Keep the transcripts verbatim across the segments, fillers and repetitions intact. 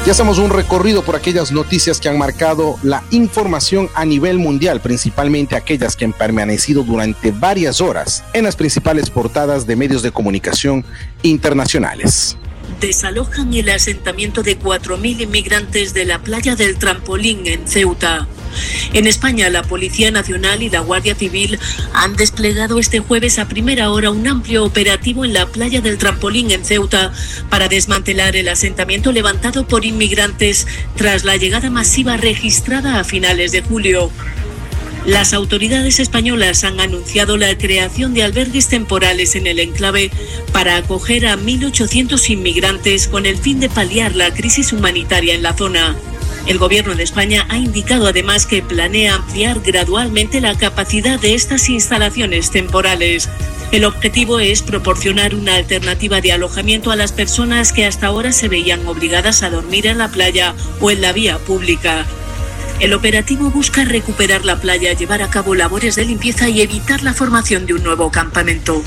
Y hacemos un recorrido por aquellas noticias que han marcado la información a nivel mundial, principalmente aquellas que han permanecido durante varias horas en las principales portadas de medios de comunicación internacionales. Desalojan el asentamiento de cuatro mil inmigrantes de la playa del Trampolín en Ceuta. En España, la Policía Nacional y la Guardia Civil han desplegado este jueves a primera hora un amplio operativo en la playa del Trampolín en Ceuta para desmantelar el asentamiento levantado por inmigrantes tras la llegada masiva registrada a finales de julio. Las autoridades españolas han anunciado la creación de albergues temporales en el enclave para acoger a mil ochocientos inmigrantes con el fin de paliar la crisis humanitaria en la zona. El Gobierno de España ha indicado además que planea ampliar gradualmente la capacidad de estas instalaciones temporales. El objetivo es proporcionar una alternativa de alojamiento a las personas que hasta ahora se veían obligadas a dormir en la playa o en la vía pública. El operativo busca recuperar la playa, llevar a cabo labores de limpieza y evitar la formación de un nuevo campamento.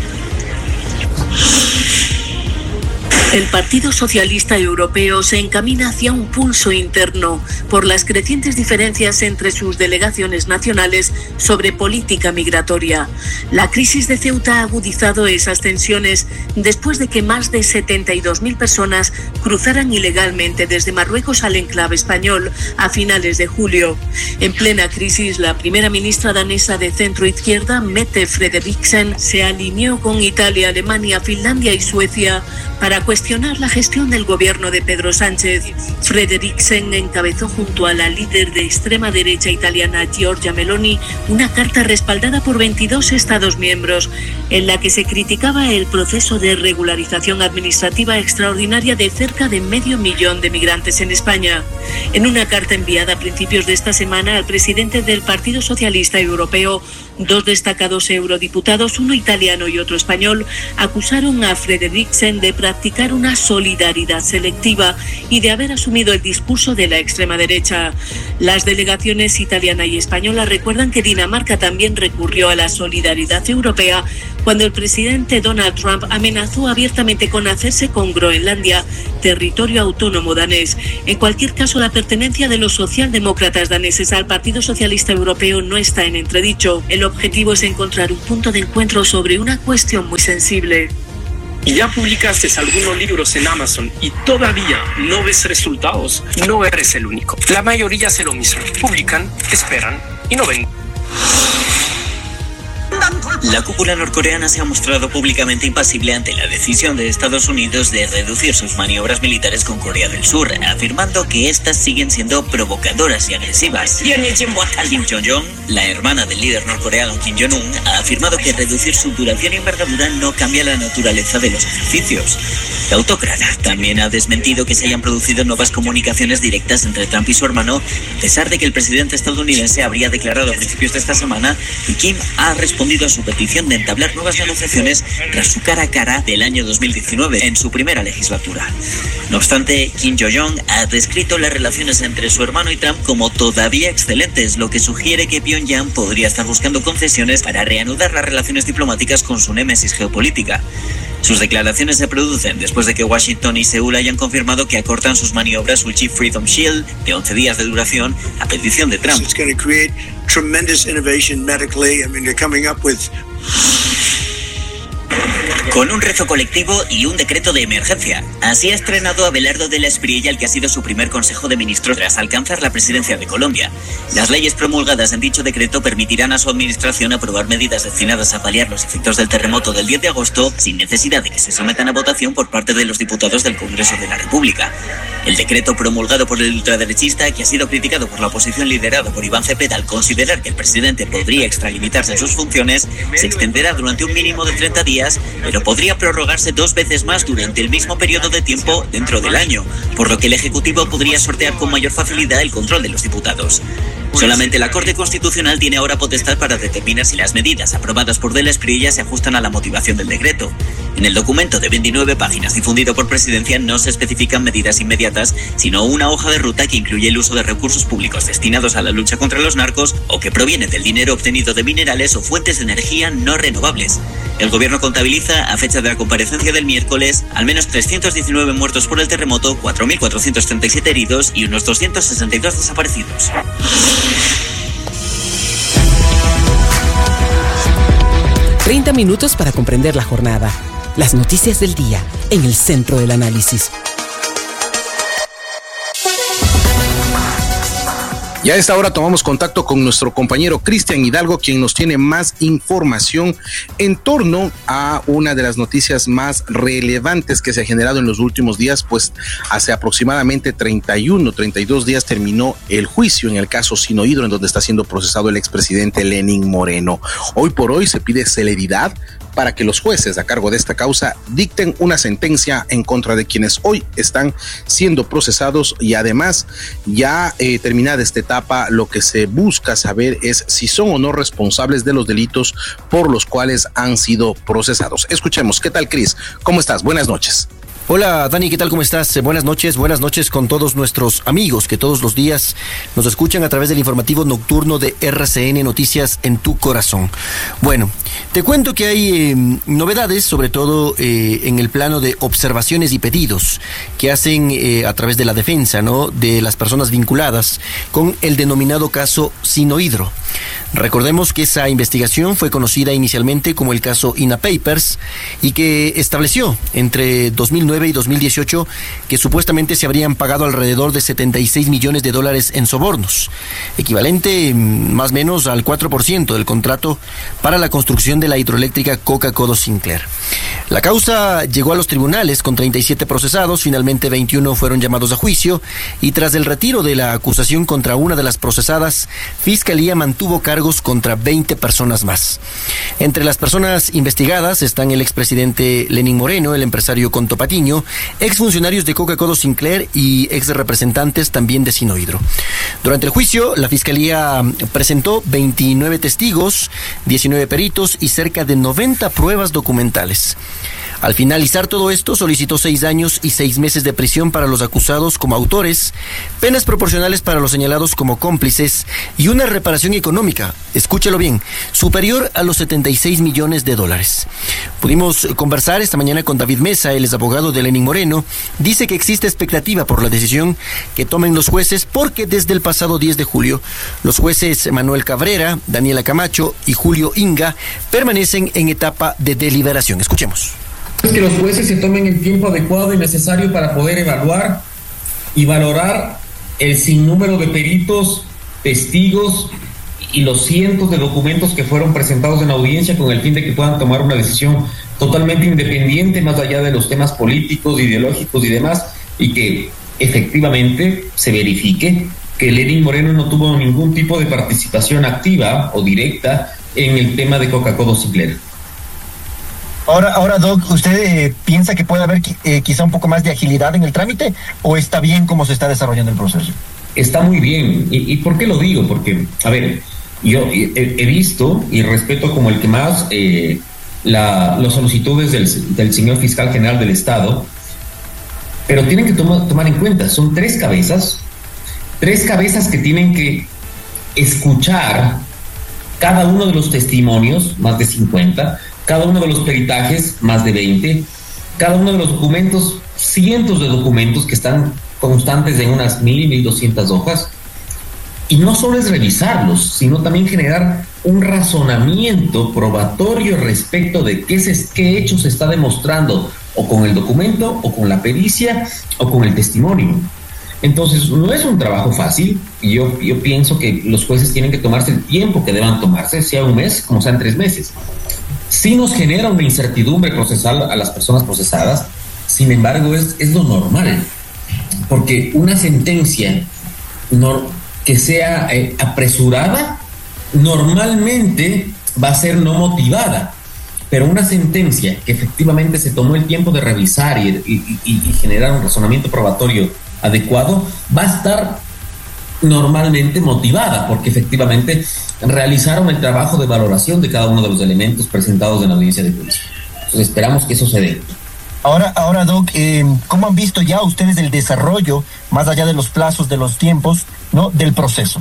El Partido Socialista Europeo se encamina hacia un pulso interno por las crecientes diferencias entre sus delegaciones nacionales sobre política migratoria. La crisis de Ceuta ha agudizado esas tensiones después de que más de setenta y dos mil personas cruzaran ilegalmente desde Marruecos al enclave español a finales de julio. En plena crisis, la primera ministra danesa de centro-izquierda, Mette Frederiksen, se alineó con Italia, Alemania, Finlandia y Suecia para cuestionar la gestión del gobierno de Pedro Sánchez. Frederiksen encabezó junto a la líder de extrema derecha italiana Giorgia Meloni una carta respaldada por veintidós Estados miembros en la que se criticaba el proceso de regularización administrativa extraordinaria de cerca de medio millón de migrantes en España. En una carta enviada a principios de esta semana al presidente del Partido Socialista Europeo, dos destacados eurodiputados, uno italiano y otro español, acusaron a Frederiksen de practicar una solidaridad selectiva y de haber asumido el discurso de la extrema derecha. Las delegaciones italiana y española recuerdan que Dinamarca también recurrió a la solidaridad europea cuando el presidente Donald Trump amenazó abiertamente con hacerse con Groenlandia, territorio autónomo danés. En cualquier caso, la pertenencia de los socialdemócratas daneses al Partido Socialista Europeo no está en entredicho. El objetivo es encontrar un punto de encuentro sobre una cuestión muy sensible. Y ya publicaste algunos libros en Amazon y todavía no ves resultados, no eres el único. La mayoría hace lo mismo, publican, esperan y no ven. La cúpula norcoreana se ha mostrado públicamente impasible ante la decisión de Estados Unidos de reducir sus maniobras militares con Corea del Sur, afirmando que estas siguen siendo provocadoras y agresivas. Kim Jong-un, la hermana del líder norcoreano Kim Jong-un, ha afirmado que reducir su duración y envergadura no cambia la naturaleza de los ejercicios. La autócrata también ha desmentido que se hayan producido nuevas comunicaciones directas entre Trump y su hermano, a pesar de que el presidente estadounidense habría declarado a principios de esta semana que Kim ha respondido a su petición de entablar nuevas negociaciones tras su cara a cara del año dos mil diecinueve, en su primera legislatura. No obstante, Kim Jong-un ha descrito las relaciones entre su hermano y Trump como todavía excelentes, lo que sugiere que Pyongyang podría estar buscando concesiones para reanudar las relaciones diplomáticas con su némesis geopolítica. Sus declaraciones se producen después de que Washington y Seúl hayan confirmado que acortan sus maniobras Ulchi Freedom Shield de once días de duración a petición de Trump. Con un rezo colectivo y un decreto de emergencia. Así ha estrenado Abelardo de la Espriella el que ha sido su primer Consejo de Ministros tras alcanzar la presidencia de Colombia. Las leyes promulgadas en dicho decreto permitirán a su administración aprobar medidas destinadas a paliar los efectos del terremoto del diez de agosto sin necesidad de que se sometan a votación por parte de los diputados del Congreso de la República. El decreto promulgado por el ultraderechista, que ha sido criticado por la oposición liderada por Iván Cepeda al considerar que el presidente podría extralimitarse en sus funciones, se extenderá durante un mínimo de treinta días, pero podría prorrogarse dos veces más durante el mismo periodo de tiempo dentro del año, por lo que el Ejecutivo podría sortear con mayor facilidad el control de los diputados. Solamente la Corte Constitucional tiene ahora potestad para determinar si las medidas aprobadas por de la Espriella se ajustan a la motivación del decreto. En el documento de veintinueve páginas difundido por Presidencia no se especifican medidas inmediatas, sino una hoja de ruta que incluye el uso de recursos públicos destinados a la lucha contra los narcos o que provienen del dinero obtenido de minerales o fuentes de energía no renovables. El gobierno contabiliza, a fecha de la comparecencia del miércoles, al menos trescientos diecinueve muertos por el terremoto, cuatro mil cuatrocientos treinta y siete heridos y unos doscientos sesenta y dos desaparecidos. treinta minutos para comprender la jornada. Las noticias del día en el centro del análisis. Y a esta hora tomamos contacto con nuestro compañero Cristian Hidalgo, quien nos tiene más información en torno a una de las noticias más relevantes que se ha generado en los últimos días, pues hace aproximadamente treinta y uno, treinta y dos días terminó el juicio en el caso Sinohydro, en donde está siendo procesado el expresidente Lenín Moreno. Hoy por hoy se pide celeridad para que los jueces a cargo de esta causa dicten una sentencia en contra de quienes hoy están siendo procesados, y además ya eh, terminada esta etapa, lo que se busca saber es si son o no responsables de los delitos por los cuales han sido procesados. Escuchemos. ¿Qué tal, Cris? ¿Cómo estás? Buenas noches. Hola Dani, ¿qué tal? ¿Cómo estás? Buenas noches, buenas noches con todos nuestros amigos que todos los días nos escuchan a través del informativo nocturno de R C N Noticias en tu corazón. Bueno, te cuento que hay eh, novedades, sobre todo eh, en el plano de observaciones y pedidos que hacen eh, a través de la defensa, ¿no?, de las personas vinculadas con el denominado caso Sinohydro. Recordemos que esa investigación fue conocida inicialmente como el caso INA Papers y que estableció entre dos mil nueve y dos mil dieciocho que supuestamente se habrían pagado alrededor de setenta y seis millones de dólares en sobornos, equivalente más o menos al cuatro por ciento del contrato para la construcción de la hidroeléctrica Coca-Codo Sinclair. La causa llegó a los tribunales con treinta y siete procesados, finalmente veintiuno fueron llamados a juicio y tras el retiro de la acusación contra una de las procesadas, Fiscalía mantuvo cargos contra veinte personas más. Entre las personas investigadas están el expresidente Lenín Moreno, el empresario Conto Patiño, exfuncionarios de Coca-Codo Sinclair y ex representantes también de Sinohydro. Durante el juicio, la Fiscalía presentó veintinueve testigos, diecinueve peritos y cerca de noventa pruebas documentales. Al finalizar todo esto, solicitó seis años y seis meses de prisión para los acusados como autores, penas proporcionales para los señalados como cómplices y una reparación económica, escúchelo bien, superior a los setenta y seis millones de dólares. Pudimos conversar esta mañana con David Mesa, él es abogado de Lenín Moreno, dice que existe expectativa por la decisión que tomen los jueces porque desde el pasado diez de julio, los jueces Manuel Cabrera, Daniela Camacho y Julio Inga permanecen en etapa de deliberación. Escuchemos. Es que los jueces se tomen el tiempo adecuado y necesario para poder evaluar y valorar el sinnúmero de peritos, testigos y los cientos de documentos que fueron presentados en audiencia con el fin de que puedan tomar una decisión totalmente independiente, más allá de los temas políticos, ideológicos y demás, y que efectivamente se verifique que Lenín Moreno no tuvo ningún tipo de participación activa o directa en el tema de Coca-Codo Sinclair. Ahora, ahora Doc, ¿usted eh, piensa que puede haber eh, quizá un poco más de agilidad en el trámite o está bien cómo se está desarrollando el proceso? Está muy bien. ¿Y, y por qué lo digo? Porque, a ver, yo he, he visto y respeto como el que más eh, la, las solicitudes del, del señor fiscal general del Estado, pero tienen que toma, tomar en cuenta, son tres cabezas, tres cabezas que tienen que escuchar cada uno de los testimonios, más de cincuenta, cada uno de los peritajes, más de veinte, cada uno de los documentos, cientos de documentos que están constantes en unas mil, mil doscientas hojas, y no solo es revisarlos, sino también generar un razonamiento probatorio respecto de qué, se, qué hecho se está demostrando, o con el documento, o con la pericia, o con el testimonio. Entonces, no es un trabajo fácil, y yo, yo pienso que los jueces tienen que tomarse el tiempo que deban tomarse, sea un mes, como sean tres meses. Sí nos genera una incertidumbre procesal a las personas procesadas, sin embargo es, es lo normal, porque una sentencia no, que sea eh, apresurada normalmente va a ser no motivada, pero una sentencia que efectivamente se tomó el tiempo de revisar y, y, y, y generar un razonamiento probatorio adecuado va a estar normalmente motivada, porque efectivamente realizaron el trabajo de valoración de cada uno de los elementos presentados en la audiencia de juicio. Entonces esperamos que eso se dé. Ahora, ahora Doc, eh, ¿cómo han visto ya ustedes el desarrollo, más allá de los plazos, de los tiempos, ¿no?, del proceso?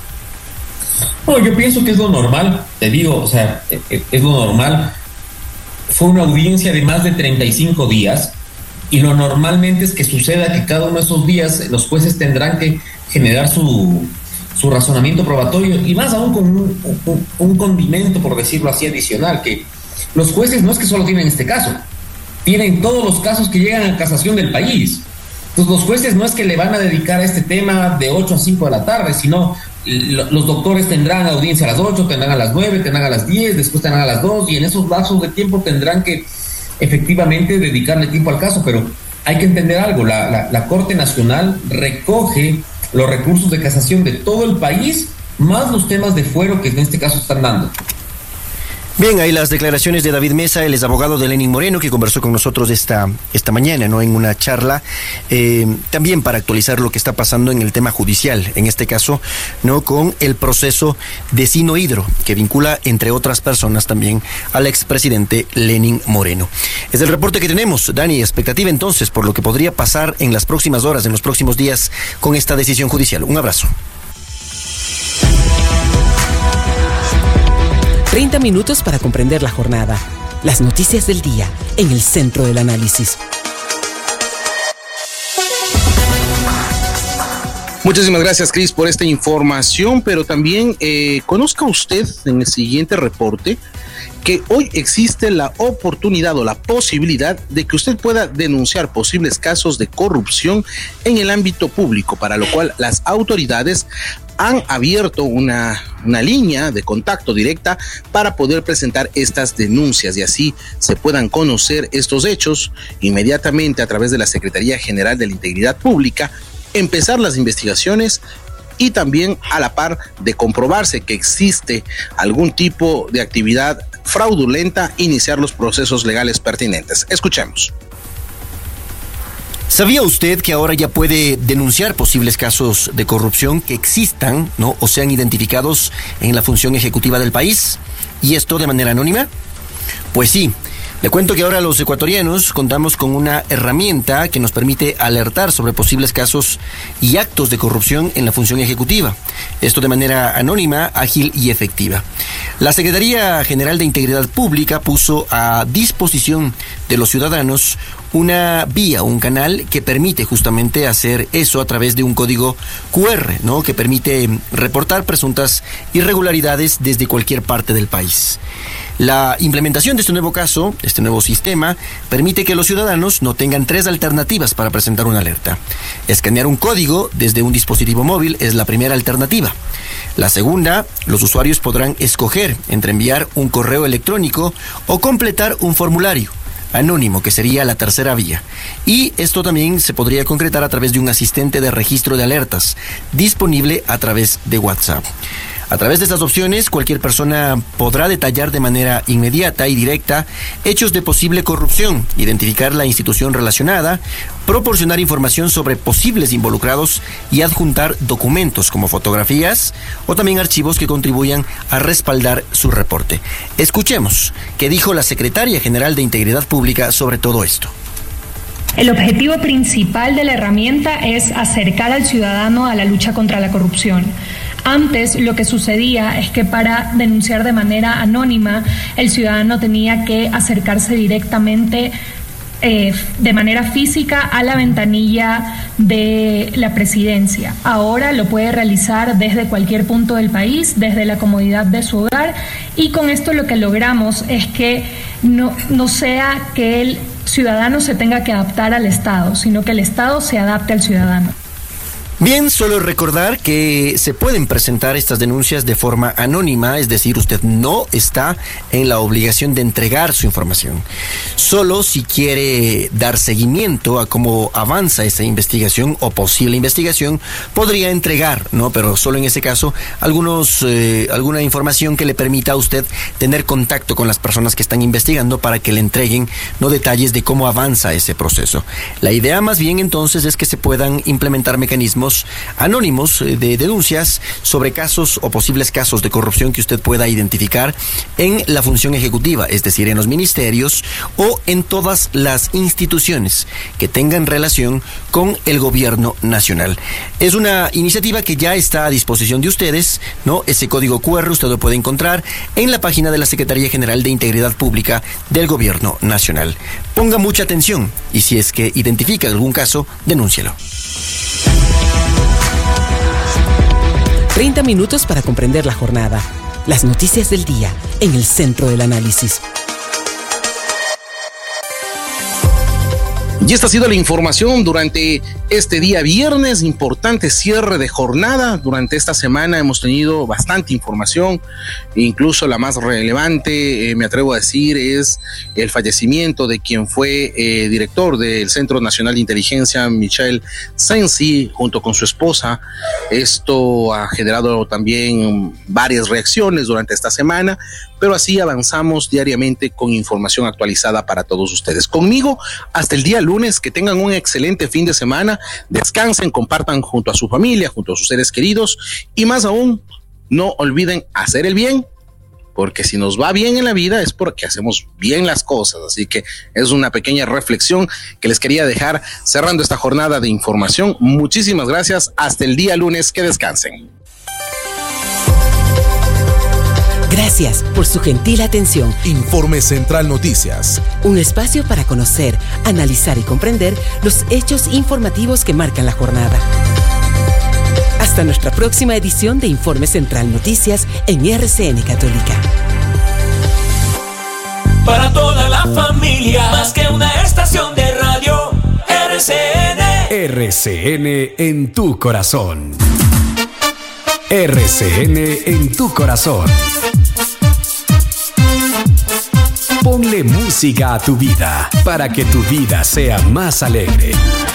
Bueno, yo pienso que es lo normal, te digo, o sea, es lo normal. fue una audiencia de más de treinta y cinco días, y lo normalmente es que suceda que cada uno de esos días los jueces tendrán que generar su, su razonamiento probatorio, y más aún con un, un, un condimento, por decirlo así, adicional, que los jueces no es que solo tienen este caso, tienen todos los casos que llegan a casación del país. Entonces los jueces no es que le van a dedicar a este tema de ocho a cinco de la tarde, sino los doctores tendrán audiencia a las ocho, tendrán a las nueve, tendrán a las diez, después tendrán a las dos, y en esos lapsos de tiempo tendrán que efectivamente dedicarle tiempo al caso. Pero hay que entender algo, la, la, la Corte Nacional recoge los recursos de casación de todo el país, más los temas de fuero que en este caso están dando. Bien, ahí las declaraciones de David Mesa, él es abogado de Lenin Moreno, que conversó con nosotros esta, esta mañana, ¿no? En una charla, eh, también para actualizar lo que está pasando en el tema judicial, en este caso, ¿no? Con el proceso de Sino Hidro, que vincula, entre otras personas, también al expresidente Lenin Moreno. Es el reporte que tenemos, Dani, expectativa entonces por lo que podría pasar en las próximas horas, en los próximos días, con esta decisión judicial. Un abrazo. treinta minutos para comprender la jornada. Las noticias del día en el centro del análisis. Muchísimas gracias, Cris, por esta información, pero también eh, conozca usted en el siguiente reporte que hoy existe la oportunidad o la posibilidad de que usted pueda denunciar posibles casos de corrupción en el ámbito público, para lo cual las autoridades han abierto una, una línea de contacto directa para poder presentar estas denuncias y así se puedan conocer estos hechos inmediatamente a través de la Secretaría General de la Integridad Pública, empezar las investigaciones y también a la par de comprobarse que existe algún tipo de actividad fraudulenta, iniciar los procesos legales pertinentes. Escuchemos. ¿Sabía usted que ahora ya puede denunciar posibles casos de corrupción que existan, ¿no? o sean identificados en la función ejecutiva del país? ¿Y esto de manera anónima? Pues sí. Le cuento que ahora los ecuatorianos contamos con una herramienta que nos permite alertar sobre posibles casos y actos de corrupción en la función ejecutiva. Esto de manera anónima, ágil y efectiva. La Secretaría General de Integridad Pública puso a disposición de los ciudadanos una vía, un canal que permite justamente hacer eso a través de un código cu erre, ¿no? Que permite reportar presuntas irregularidades desde cualquier parte del país. La implementación de este nuevo caso, este nuevo sistema, permite que los ciudadanos no tengan tres alternativas para presentar una alerta. Escanear un código desde un dispositivo móvil es la primera alternativa. La segunda, los usuarios podrán escoger entre enviar un correo electrónico o completar un formulario anónimo, que sería la tercera vía. Y esto también se podría concretar a través de un asistente de registro de alertas, disponible a través de WhatsApp. A través de estas opciones, cualquier persona podrá detallar de manera inmediata y directa hechos de posible corrupción, identificar la institución relacionada, proporcionar información sobre posibles involucrados y adjuntar documentos como fotografías o también archivos que contribuyan a respaldar su reporte. Escuchemos qué dijo la Secretaria General de Integridad Pública sobre todo esto. El objetivo principal de la herramienta es acercar al ciudadano a la lucha contra la corrupción. Antes lo que sucedía es que para denunciar de manera anónima el ciudadano tenía que acercarse directamente eh, de manera física a la ventanilla de la presidencia. Ahora lo puede realizar desde cualquier punto del país, desde la comodidad de su hogar, y con esto lo que logramos es que no, no sea que el ciudadano se tenga que adaptar al Estado, sino que el Estado se adapte al ciudadano. Bien, solo recordar que se pueden presentar estas denuncias de forma anónima, es decir, usted no está en la obligación de entregar su información. Solo si quiere dar seguimiento a cómo avanza esa investigación o posible investigación, podría entregar, ¿no? Pero solo en ese caso, algunos, eh, alguna información que le permita a usted tener contacto con las personas que están investigando para que le entreguen, no detalles de cómo avanza ese proceso. La idea más bien entonces es que se puedan implementar mecanismos anónimos, anónimos de denuncias sobre casos o posibles casos de corrupción que usted pueda identificar en la función ejecutiva, es decir, en los ministerios o en todas las instituciones que tengan relación con el gobierno nacional. Es una iniciativa que ya está a disposición de ustedes, ¿no? Ese código cu erre usted lo puede encontrar en la página de la Secretaría General de Integridad Pública del Gobierno Nacional. Ponga mucha atención y si es que identifica algún caso, denúncielo. treinta minutos para comprender la jornada. Las noticias del día en el centro del análisis. Y esta ha sido la información durante este día viernes, importante cierre de jornada. Durante esta semana hemos tenido bastante información, incluso la más relevante, eh, me atrevo a decir, es el fallecimiento de quien fue eh, director del Centro Nacional de Inteligencia, Michel Sensi, junto con su esposa. Esto ha generado también varias reacciones durante esta semana, pero así avanzamos diariamente con información actualizada para todos ustedes. Conmigo hasta el día lunes, que tengan un excelente fin de semana, descansen, compartan junto a su familia, junto a sus seres queridos y más aún, no olviden hacer el bien, porque si nos va bien en la vida es porque hacemos bien las cosas. Así que es una pequeña reflexión que les quería dejar cerrando esta jornada de información. Muchísimas gracias, hasta el día lunes, que descansen. Gracias por su gentil atención. Informe Central Noticias. Un espacio para conocer, analizar y comprender los hechos informativos que marcan la jornada. Hasta nuestra próxima edición de Informe Central Noticias en R C N Católica. Para toda la familia, más que una estación de radio, R C N. R C N en tu corazón. R C N en tu corazón. Ponle música a tu vida para que tu vida sea más alegre.